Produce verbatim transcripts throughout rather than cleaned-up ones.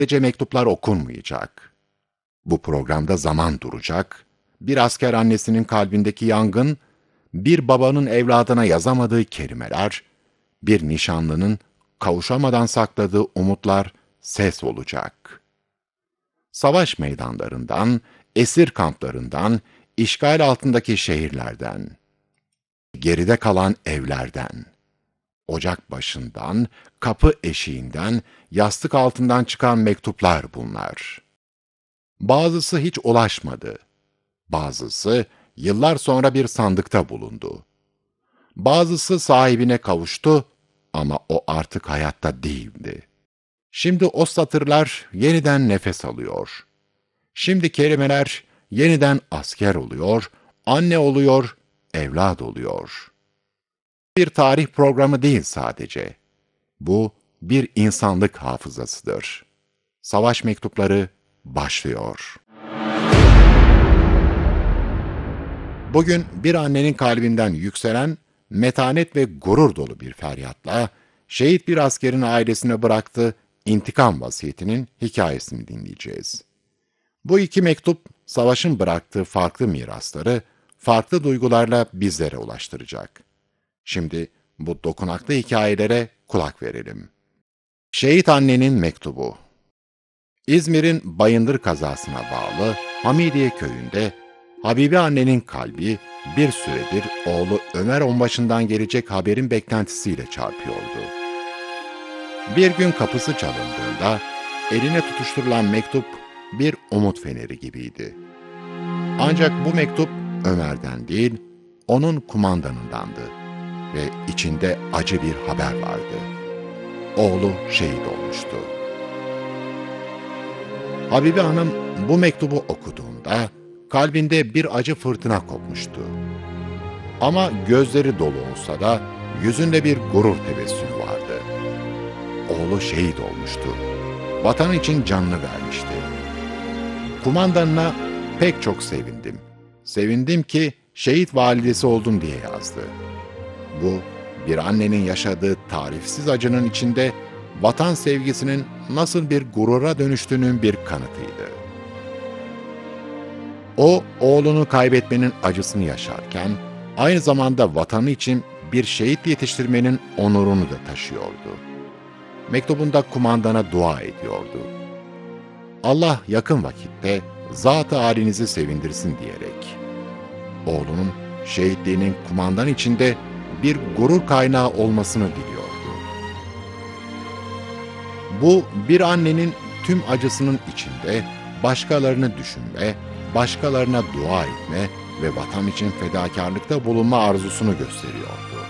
Sadece mektuplar okunmayacak. Bu programda zaman duracak, bir asker annesinin kalbindeki yangın, bir babanın evladına yazamadığı kelimeler, bir nişanlının kavuşamadan sakladığı umutlar ses olacak. Savaş meydanlarından, esir kamplarından, işgal altındaki şehirlerden, geride kalan evlerden, ocak başından, kapı eşiğinden, yastık altından çıkan mektuplar bunlar. Bazısı hiç ulaşmadı. Bazısı yıllar sonra bir sandıkta bulundu. Bazısı sahibine kavuştu ama o artık hayatta değildi. Şimdi o satırlar yeniden nefes alıyor. Şimdi kelimeler yeniden asker oluyor, anne oluyor, evlat oluyor. Bir tarih programı değil sadece. Bu bir insanlık hafızasıdır. Savaş mektupları başlıyor. Bugün bir annenin kalbinden yükselen, metanet ve gurur dolu bir feryatla, şehit bir askerin ailesine bıraktığı intikam vasiyetinin hikayesini dinleyeceğiz. Bu iki mektup, savaşın bıraktığı farklı mirasları, farklı duygularla bizlere ulaştıracak. Şimdi bu dokunaklı hikayelere kulak verelim. Şehit annenin mektubu. İzmir'in Bayındır kazasına bağlı Hamidiye köyünde Habibe annenin kalbi bir süredir oğlu Ömer Onbaşı'ndan gelecek haberin beklentisiyle çarpıyordu. Bir gün kapısı çalındığında eline tutuşturulan mektup bir umut feneri gibiydi. Ancak bu mektup Ömer'den değil, onun kumandanındandı ve içinde acı bir haber vardı. Oğlu şehit olmuştu. Habibe Hanım bu mektubu okuduğunda kalbinde bir acı fırtına kopmuştu. Ama gözleri dolu olsa da yüzünde bir gurur tebessümü vardı. Oğlu şehit olmuştu. Vatan için canını vermişti. Kumandanına pek çok sevindim. Sevindim ki şehit validesi oldum diye yazdı. Bu, bir annenin yaşadığı tarifsiz acının içinde vatan sevgisinin nasıl bir gurura dönüştüğünün bir kanıtıydı. O, oğlunu kaybetmenin acısını yaşarken, aynı zamanda vatanı için bir şehit yetiştirmenin onurunu da taşıyordu. Mektubunda kumandana dua ediyordu. Allah yakın vakitte zat-ı halinizi sevindirsin diyerek. Oğlunun şehitliğinin kumandan içinde bir gurur kaynağı olmasını diliyordu. Bu, bir annenin tüm acısının içinde başkalarını düşünme, başkalarına dua etme ve vatan için fedakarlıkta bulunma arzusunu gösteriyordu.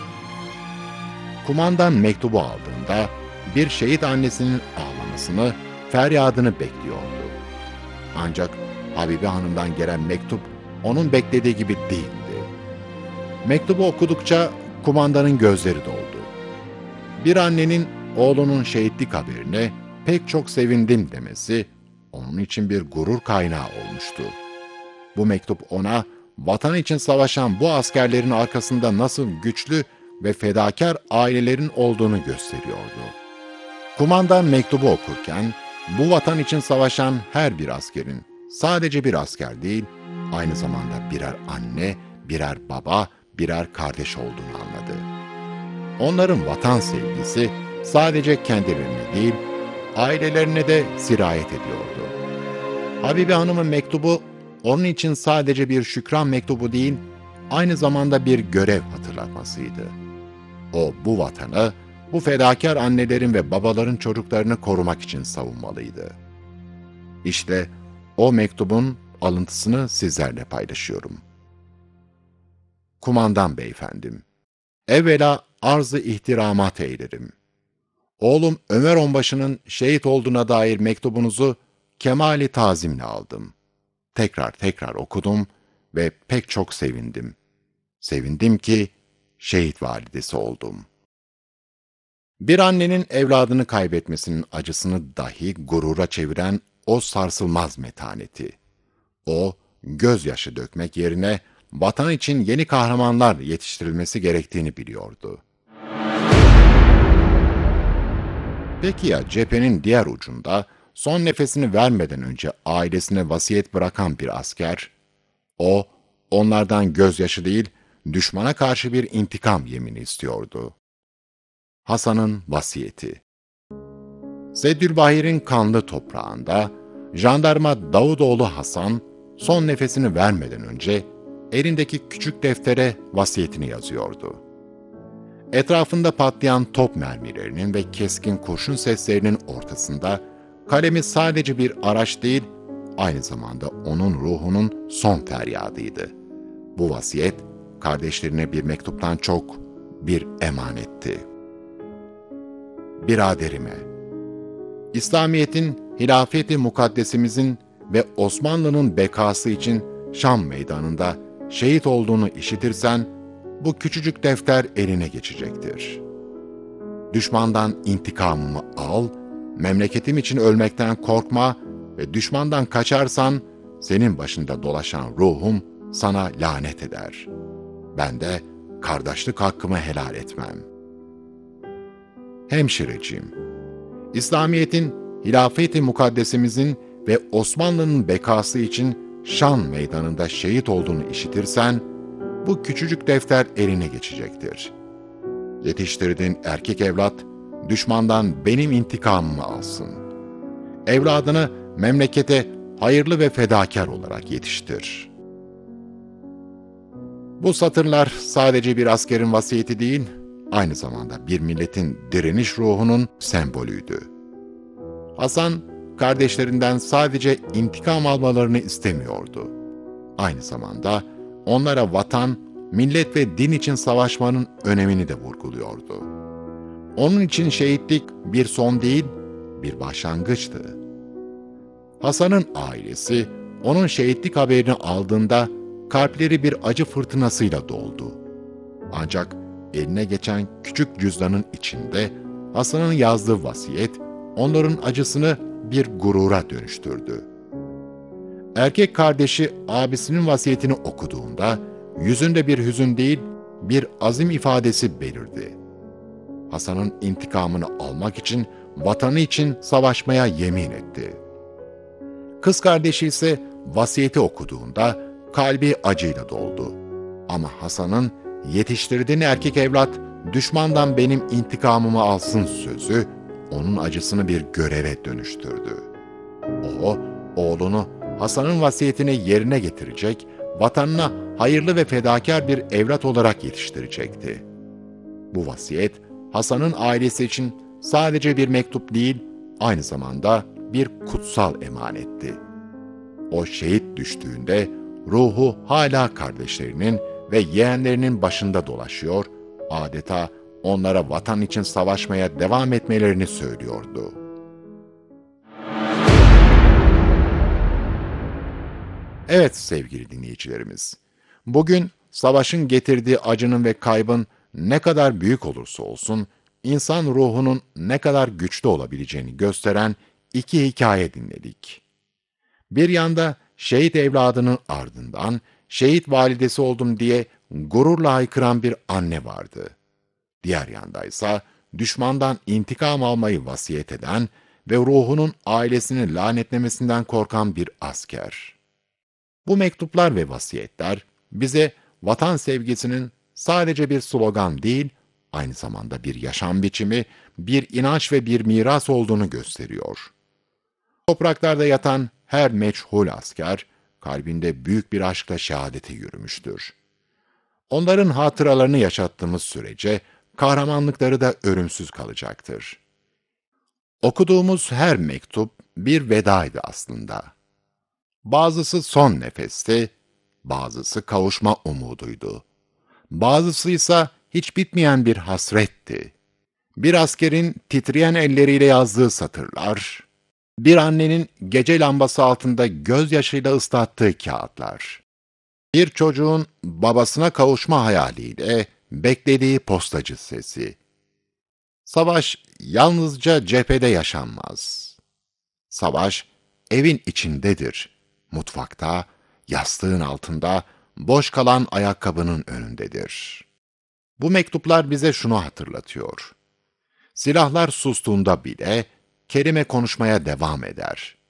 Kumandan mektubu aldığında bir şehit annesinin ağlamasını, feryadını bekliyordu. Ancak Habibe Hanım'dan gelen mektup onun beklediği gibi değildi. Mektubu okudukça kumandanın gözleri doldu. Bir annenin oğlunun şehitlik haberine pek çok sevindim demesi onun için bir gurur kaynağı olmuştu. Bu mektup ona vatan için savaşan bu askerlerin arkasında nasıl güçlü ve fedakar ailelerin olduğunu gösteriyordu. Kumandan mektubu okurken bu vatan için savaşan her bir askerin sadece bir asker değil, aynı zamanda birer anne, birer baba, birer kardeş olduğunu anladı. Onların vatan sevgisi sadece kendilerine değil, ailelerine de sirayet ediyordu. Habibe Hanım'ın mektubu onun için sadece bir şükran mektubu değil, aynı zamanda bir görev hatırlatmasıydı. O bu vatanı, bu fedakar annelerin ve babaların çocuklarını korumak için savunmalıydı. İşte o mektubun alıntısını sizlerle paylaşıyorum. Kumandan beyefendim, evvela arz-ı ihtiramat eylerim. Oğlum Ömer Onbaşı'nın şehit olduğuna dair mektubunuzu kemali tazimle aldım. Tekrar tekrar okudum ve pek çok sevindim. Sevindim ki şehit validesi oldum. Bir annenin evladını kaybetmesinin acısını dahi gurura çeviren o sarsılmaz metaneti. O, gözyaşı dökmek yerine vatan için yeni kahramanlar yetiştirilmesi gerektiğini biliyordu. Peki ya cephenin diğer ucunda son nefesini vermeden önce ailesine vasiyet bırakan bir asker, o, onlardan gözyaşı değil, düşmana karşı bir intikam yemini istiyordu. Hasan'ın vasiyeti. Seddülbahir'in kanlı toprağında, jandarma Davudoğlu Hasan, son nefesini vermeden önce elindeki küçük deftere vasiyetini yazıyordu. Etrafında patlayan top mermilerinin ve keskin kurşun seslerinin ortasında, kalemi sadece bir araç değil, aynı zamanda onun ruhunun son feryadıydı. Bu vasiyet, kardeşlerine bir mektuptan çok bir emanetti. Biraderime, İslamiyet'in, hilafeti mukaddesimizin ve Osmanlı'nın bekası için Şam meydanında şehit olduğunu işitirsen, bu küçücük defter eline geçecektir. Düşmandan intikamımı al, memleketim için ölmekten korkma ve düşmandan kaçarsan, senin başında dolaşan ruhum sana lanet eder. Ben de kardeşlik hakkımı helal etmem. Hemşireciğim, İslamiyet'in, hilafeti mukaddesimizin ve Osmanlı'nın bekası için Şam meydanında şehit olduğunu işitirsen, bu küçücük defter eline geçecektir. Yetiştirdiğin erkek evlat, düşmandan benim intikamımı alsın. Evladını memlekete hayırlı ve fedakar olarak yetiştir. Bu satırlar sadece bir askerin vasiyeti değil, aynı zamanda bir milletin direniş ruhunun sembolüydü. Hasan, kardeşlerinden sadece intikam almalarını istemiyordu. Aynı zamanda onlara vatan, millet ve din için savaşmanın önemini de vurguluyordu. Onun için şehitlik bir son değil, bir başlangıçtı. Hasan'ın ailesi, onun şehitlik haberini aldığında kalpleri bir acı fırtınasıyla doldu. Ancak eline geçen küçük cüzdanın içinde Hasan'ın yazdığı vasiyet, onların acısını bir gurura dönüştürdü. Erkek kardeşi abisinin vasiyetini okuduğunda, yüzünde bir hüzün değil, bir azim ifadesi belirdi. Hasan'ın intikamını almak için, vatanı için savaşmaya yemin etti. Kız kardeşi ise vasiyeti okuduğunda kalbi acıyla doldu. Ama Hasan'ın yetiştirdiğin erkek evlat, düşmandan benim intikamımı alsın sözü, onun acısını bir göreve dönüştürdü. O, oğlunu Hasan'ın vasiyetini yerine getirecek, vatanına hayırlı ve fedakar bir evlat olarak yetiştirecekti. Bu vasiyet, Hasan'ın ailesi için sadece bir mektup değil, aynı zamanda bir kutsal emanetti. O şehit düştüğünde, ruhu hala kardeşlerinin ve yeğenlerinin başında dolaşıyor, adeta onlara vatan için savaşmaya devam etmelerini söylüyordu. Evet sevgili dinleyicilerimiz, bugün savaşın getirdiği acının ve kaybın ne kadar büyük olursa olsun, insan ruhunun ne kadar güçlü olabileceğini gösteren iki hikaye dinledik. Bir yanda şehit evladının ardından şehit validesi oldum diye gururla haykıran bir anne vardı. Diğer yandaysa düşmandan intikam almayı vasiyet eden ve ruhunun ailesini lanetlemesinden korkan bir asker. Bu mektuplar ve vasiyetler bize vatan sevgisinin sadece bir slogan değil, aynı zamanda bir yaşam biçimi, bir inanç ve bir miras olduğunu gösteriyor. Topraklarda yatan her meçhul asker, kalbinde büyük bir aşkla şehadete yürümüştür. Onların hatıralarını yaşattığımız sürece, kahramanlıkları da ölümsüz kalacaktır. Okuduğumuz her mektup bir vedaydı aslında. Bazısı son nefesti, bazısı kavuşma umuduydu. Bazısı ise hiç bitmeyen bir hasretti. Bir askerin titreyen elleriyle yazdığı satırlar, bir annenin gece lambası altında gözyaşıyla ıslattığı kağıtlar, bir çocuğun babasına kavuşma hayaliyle beklediği postacı sesi. Savaş yalnızca cephede yaşanmaz. Savaş evin içindedir, mutfakta, yastığın altında, boş kalan ayakkabının önündedir. Bu mektuplar bize şunu hatırlatıyor. Silahlar sustuğunda bile Kerime konuşmaya devam eder.